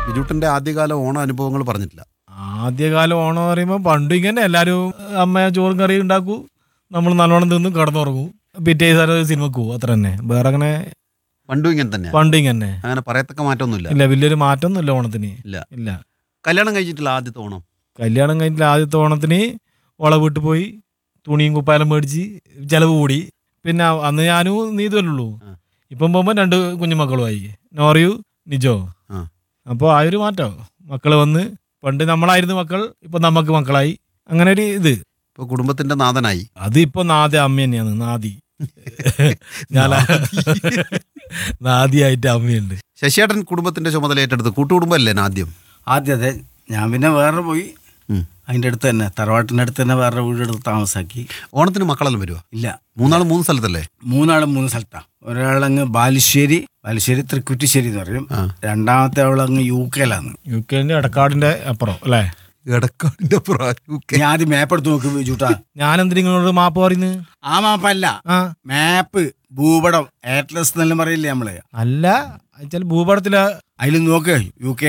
ബിജുട്ടന്റെ ആദ്യകാല ഓണ അനുഭവങ്ങൾ പറഞ്ഞിട്ടില്ല. ആദ്യകാലം ഓണം പറയുമ്പോൾ പണ്ടും ഇങ്ങനെ എല്ലാവരും അമ്മ ചോറും കറിയും ഉണ്ടാക്കൂ, നമ്മൾ നല്ലോണം തിന്നും കിടന്നുറങ്ങും, പിറ്റേ ദിവസം സിനിമക്ക് പോകും, അത്ര തന്നെ. വേറെ അങ്ങനെ പണ്ടും ഇങ്ങനെ തന്നെ. പണ്ടും ഇങ്ങനെ അങ്ങനെ പറയത്തക്ക മാറ്റമൊന്നുമില്ല. ഇല്ല, വലിയൊരു മാറ്റമൊന്നുമില്ല ഓണത്തിന്. ഇല്ല. കല്യാണം കഴിച്ചിട്ടില്ല ആദ്യത്തെ ഓണം. കല്യാണം കഴിഞ്ഞിട്ട് ആദ്യത്തെ ഓണത്തിന് ഓളെ വീട്ടിൽ പോയി തുണിയും കുപ്പായം മേടിച്ച് ചിലവ് കൂടി. പിന്നെ അന്ന് ഞാനും നീതുമല്ലുള്ളൂ. ഇപ്പം പോകുമ്പോൾ 2 കുഞ്ഞുമക്കളുമായി, നോറിയു നിജോ. അപ്പോൾ ആ ഒരു മാറ്റം, മക്കൾ വന്ന്. പണ്ട് നമ്മളായിരുന്നു മക്കൾ, ഇപ്പൊ നമുക്ക് മക്കളായി. അങ്ങനെ ഒരു ഇത് ഇപ്പൊ കുടുംബത്തിന്റെ നാഥനായി. അത് ഇപ്പൊ നാദി അമ്മ തന്നെയാണ്. ഞാൻ നാദിയായിട്ട് അമ്മയുണ്ട്. ശശിയേട്ടൻ കുടുംബത്തിന്റെ ചുമതല ഏറ്റെടുത്ത്. കൂട്ടുകുടുംബമല്ലേ ആദ്യം? ആദ്യത്തെ ഞാൻ പിന്നെ വേറെ പോയി, അതിൻ്റെ അടുത്ത് തന്നെ തറവാട്ടിൻ്റെ അടുത്ത് തന്നെ വേറെ വീടെടുത്ത് താമസാക്കി. ഓണത്തിന് മക്കളെല്ലാം വരുവാ? ഇല്ല, 3 സ്ഥലത്തല്ലേ? 3 സ്ഥലത്താണ്. ഒരാളങ്ങ് ബാലുശ്ശേരി തൃക്കുറ്റിശ്ശേരി എന്ന് പറയും. രണ്ടാമത്തെ അവളങ്ങ് UK എടക്കാടിന്റെ അപ്പുറം അല്ലേ? എടക്കാടിന്റെ അപ്പുറം. ഞാൻ ആദ്യം മാപ്പ് എടുത്ത് നോക്ക് ചൂട്ടാ. ഞാനെന്തിനാ നിങ്ങളോട് മാപ്പ് പറയുന്നത്? ആ മാപ്പല്ല, മാപ്പ് ഭൂപടം, ATLAS എന്നെല്ലാം പറയില്ലേ നമ്മള്. അല്ല, ഭൂപടത്തില് അതിൽ നോക്ക് UK